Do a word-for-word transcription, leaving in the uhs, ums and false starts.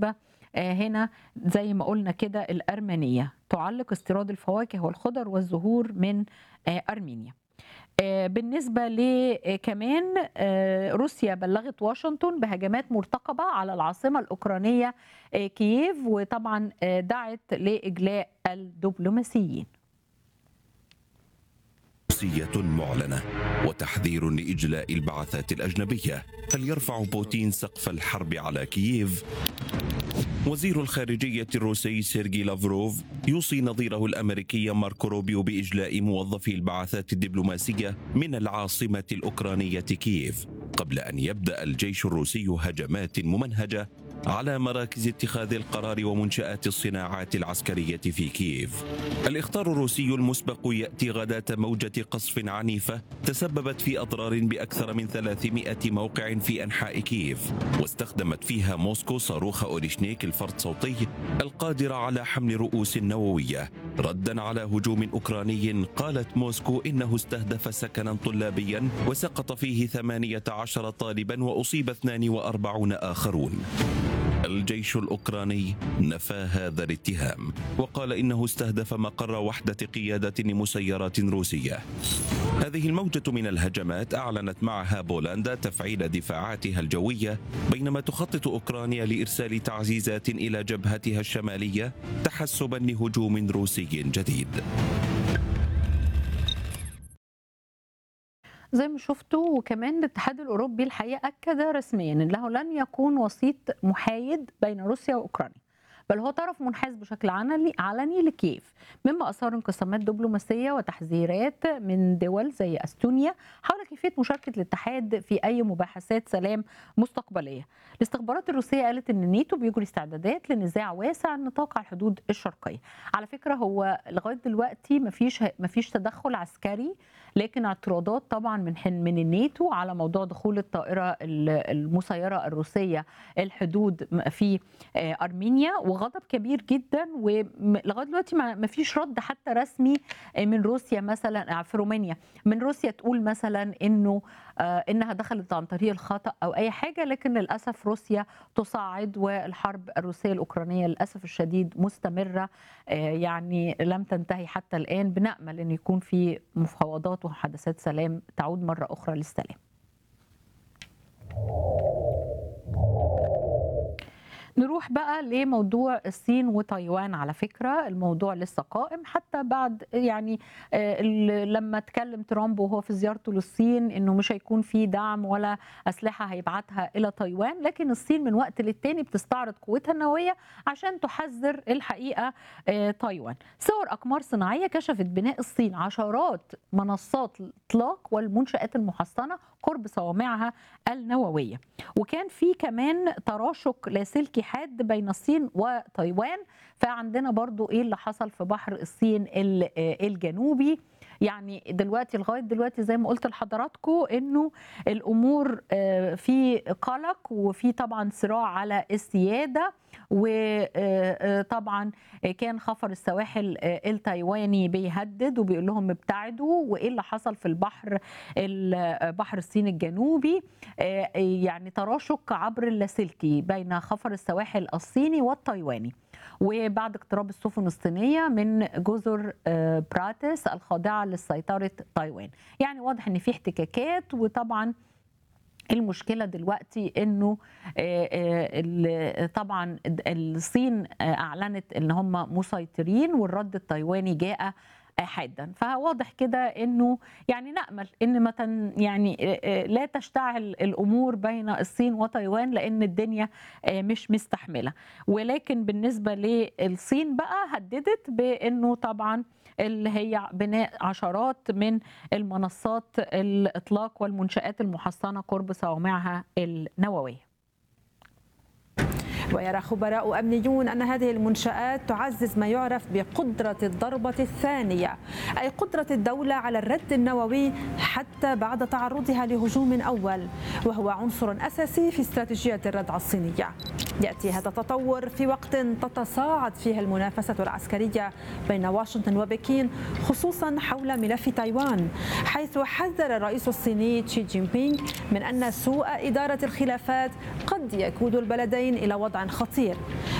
بالنسبة هنا زي ما قلنا كده الأرمنية تعلق استيراد الفواكه والخضر والزهور من أرمينيا. بالنسبة لكمان روسيا بلغت واشنطن بهجمات مرتقبة على العاصمة الأوكرانية كييف، وطبعا دعت لإجلاء الدبلوماسيين. روسية معلنة وتحذير لإجلاء البعثات الأجنبية. هل يرفع بوتين سقف الحرب على كييف؟ وزير الخارجية الروسي سيرجي لافروف يوصي نظيره الأمريكي ماركو روبيو بإجلاء موظفي البعثات الدبلوماسية من العاصمة الأوكرانية كييف قبل أن يبدأ الجيش الروسي هجمات ممنهجة على مراكز اتخاذ القرار ومنشآت الصناعات العسكرية في كييف. الإخطار الروسي المسبق يأتي غداة موجة قصف عنيفة تسببت في أضرار بأكثر من ثلاثمائة موقع في أنحاء كييف، واستخدمت فيها موسكو صاروخ أوريشنيك الفرد صوتي القادر على حمل رؤوس نووية ردا على هجوم أوكراني قالت موسكو إنه استهدف سكنا طلابيا وسقط فيه ثمانية عشر طالبا وأصيب اثنان وأربعين آخرون. الجيش الأوكراني نفى هذا الاتهام وقال إنه استهدف مقر وحدة قيادة لمسيرات روسية. هذه الموجة من الهجمات أعلنت معها بولندا تفعيل دفاعاتها الجوية، بينما تخطط أوكرانيا لإرسال تعزيزات إلى جبهتها الشمالية تحسبا لهجوم روسي جديد. زي ما شفتوا، وكمان الاتحاد الأوروبي الحقيقة أكد رسميا أنه لن يكون وسيط محايد بين روسيا وأوكرانيا، بل هو طرف منحاز بشكل علني لكييف، مما أثار انقسامات دبلوماسية وتحذيرات من دول زي أستونيا حول كيفية مشاركة الاتحاد في أي مباحثات سلام مستقبلية. الاستخبارات الروسية قالت أن الناتو بيجري استعدادات لنزاع واسع النطاق على الحدود الشرقية. على فكرة هو لغاية دلوقتي مفيش مفيش تدخل عسكري، لكن اعتراضات طبعا من من الناتو على موضوع دخول الطائرة المسيرة الروسية الحدود في أرمينيا، وغضب كبير جدا. ولغايه دلوقتي ما فيش رد حتى رسمي من روسيا، مثلا في رومانيا من روسيا تقول مثلا انه انها دخلت عن طريق الخطا او اي حاجه، لكن للاسف روسيا تصعد، والحرب الروسيه الاوكرانيه للاسف الشديد مستمره، يعني لم تنتهي حتى الان. بنامل ان يكون في مفاوضات ومحادثات سلام تعود مره اخرى للسلام. نروح بقى لموضوع الصين وتايوان. على فكرة الموضوع لسه قائم حتى بعد يعني لما اتكلم ترامب وهو في زيارته للصين انه مش هيكون في دعم ولا اسلحة هيبعتها الى تايوان، لكن الصين من وقت للتاني بتستعرض قوتها النووية عشان تحذر الحقيقة تايوان. صور اقمار صناعية كشفت بناء الصين عشرات منصات الاطلاق والمنشآت المحصنة قرب صوامعها النووية، وكان في كمان تراشق لاسلكي حاد بين الصين وتايوان. فعندنا برضو ايه اللي حصل في بحر الصين الجنوبي. يعني دلوقتي لغايه دلوقتي زي ما قلت لحضراتكم انه الامور في قلق، وفي طبعا صراع على السياده، وطبعا كان خفر السواحل التايواني بيهدد وبيقول لهم ابتعدوا، وايه اللي حصل في البحر بحر الصين الجنوبي. يعني تراشق عبر اللاسلكي بين خفر السواحل الصيني والتايواني، وبعد اقتراب السفن الصينية من جزر براتس الخاضعة لسيطرة تايوان. يعني واضح ان في احتكاكات، وطبعا المشكلة دلوقتي انه طبعا الصين اعلنت ان هم مسيطرين، والرد التايواني جاء حادا. فواضح كده انه يعني نأمل ان ما يعني لا تشتعل الامور بين الصين وتايوان، لان الدنيا مش مستحمله. ولكن بالنسبه للصين بقى هددت بانه طبعا اللي هي بناء عشرات من المنصات الاطلاق والمنشآت المحصنه قرب صوامعها النوويه. ويرى خبراء أمنيون أن هذه المنشآت تعزز ما يعرف بقدرة الضربة الثانية، أي قدرة الدولة على الرد النووي حتى بعد تعرضها لهجوم أول، وهو عنصر أساسي في استراتيجية الردع الصينية. يأتي هذا التطور في وقت تتصاعد فيه المنافسة العسكرية بين واشنطن وبكين، خصوصا حول ملف تايوان، حيث حذر الرئيس الصيني شي جين بينغ من أن سوء إدارة الخلافات قد يقود البلدين إلى وضع خطير.